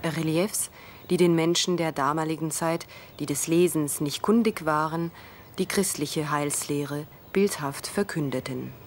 Reliefs, die den Menschen der damaligen Zeit, die des Lesens nicht kundig waren, die christliche Heilslehre bildhaft verkündeten.